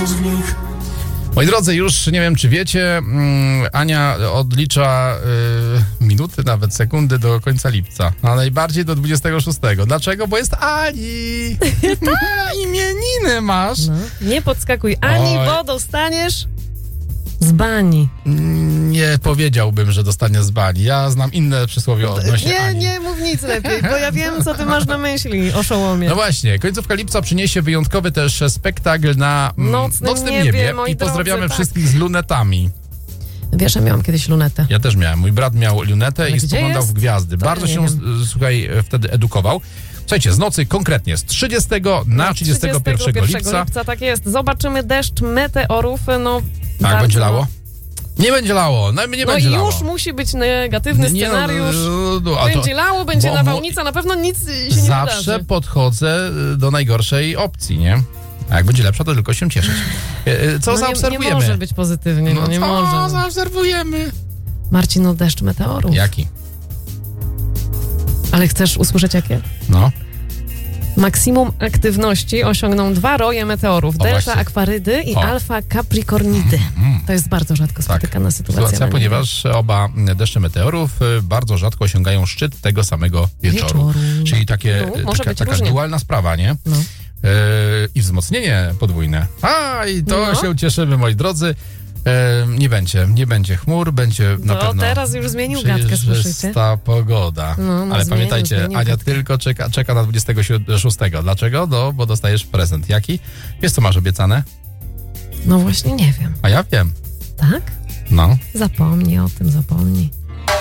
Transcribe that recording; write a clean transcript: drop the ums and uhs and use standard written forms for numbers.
z nich. Moi drodzy, już nie wiem, czy wiecie, Ania odlicza minuty, nawet sekundy do końca lipca, a najbardziej do 26. Dlaczego? Bo jest Ani. Imieniny masz. No, nie podskakuj Ani, Oj. bo dostaniesz z bani. Nie powiedziałbym, że dostanie z bani. Ja znam inne przysłowie odnośnie Ani. Nie mów nic lepiej, bo ja wiem, co ty masz na myśli, oszołomie. No właśnie, końcówka lipca przyniesie wyjątkowy też spektakl na nocnym niebie moi i pozdrawiamy drodzy, wszystkich z lunetami. Wiesz, ja miałam kiedyś lunetę. Ja też miałem. Mój brat miał lunetę i gdzie spoglądał jest? w gwiazdy. To Bardzo ja się, nie słuchaj, wtedy edukował. Słuchajcie, z nocy konkretnie z 30 na 31 lipca. Tak jest. Zobaczymy deszcz meteorów. No, Tak, bardzo, będzie lało? Nie będzie lało. No, nie będzie lało. Już musi być negatywny scenariusz. A to Będzie lało, będzie bo- nawałnica, na pewno nic się nie zawsze wydarzy. podchodzę do najgorszej opcji, nie? A jak będzie lepsza, to tylko się cieszyć. Co zaobserwujemy? Nie może być pozytywnie, nie co może. zaobserwujemy? Marcin, no deszcz meteorów. Jaki? Ale chcesz usłyszeć jakie? No. Maksimum aktywności osiągną 2 roje meteorów. Delta właśnie. Aquarydy i Alfa Capricornidy. To jest bardzo rzadko spotykana sytuacja. na niebie. Ponieważ oba deszcze meteorów bardzo rzadko osiągają szczyt tego samego wieczoru. Czyli taka różnie. dualna sprawa, nie? No. I wzmocnienie podwójne. I to się cieszymy, moi drodzy. Nie będzie chmur, będzie na pewno teraz już zmienił gadkę, słyszycie? przejrzysta pogoda. Ale pamiętajcie, Ania gadkę. tylko czeka na 26. Dlaczego? No, bo dostajesz prezent. Jaki? Wiesz, co masz obiecane? No właśnie nie wiem. A ja wiem. Tak? No. Zapomnij o tym, zapomnij.